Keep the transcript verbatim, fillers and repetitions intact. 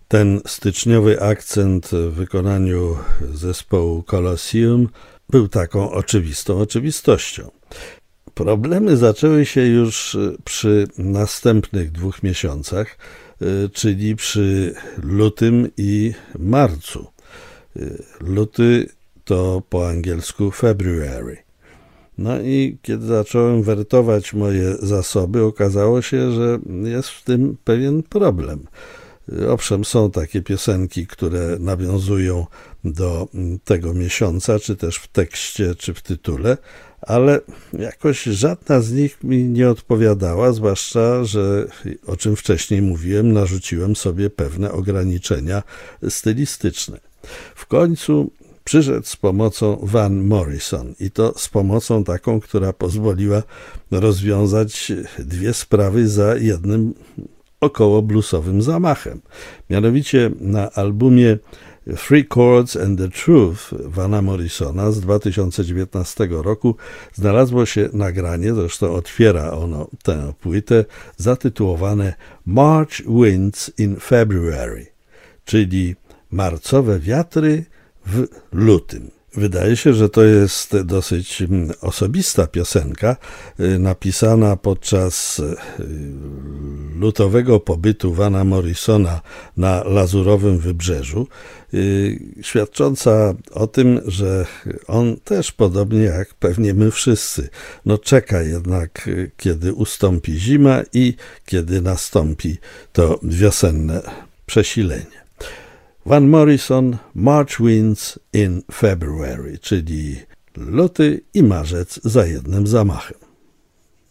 Ten styczniowy akcent w wykonaniu zespołu Colosseum był taką oczywistą oczywistością. Problemy zaczęły się już przy następnych dwóch miesiącach, czyli przy lutym i marcu. Luty to po angielsku February. No i kiedy zacząłem wertować moje zasoby, okazało się, że jest w tym pewien problem. Owszem, są takie piosenki, które nawiązują do tego miesiąca, czy też w tekście, czy w tytule, ale jakoś żadna z nich mi nie odpowiadała, zwłaszcza, że, o czym wcześniej mówiłem, narzuciłem sobie pewne ograniczenia stylistyczne. W końcu przyszedł z pomocą Van Morrison i to z pomocą taką, która pozwoliła rozwiązać dwie sprawy za jednym około bluesowym zamachem. Mianowicie na albumie Three Chords and the Truth Vana Morrisona z dwa tysiące dziewiętnastego roku znalazło się nagranie, zresztą otwiera ono tę płytę, zatytułowane March Winds in February, czyli marcowe wiatry w lutym. Wydaje się, że to jest dosyć osobista piosenka, napisana podczas lutowego pobytu Vana Morrisona na Lazurowym Wybrzeżu, świadcząca o tym, że on też, podobnie jak pewnie my wszyscy, no czeka jednak, kiedy ustąpi zima i kiedy nastąpi to wiosenne przesilenie. Van Morrison, March Winds in February, czyli luty i marzec za jednym zamachem.